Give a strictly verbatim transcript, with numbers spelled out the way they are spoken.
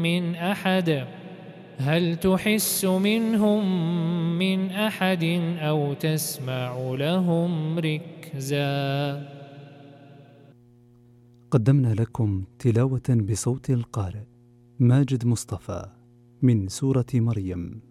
من أحد هل تحس منهم من أحد أو تسمع لهم ركزا. قدمنا لكم تلاوة بصوت القارئ ماجد مصطفى من سورة مريم.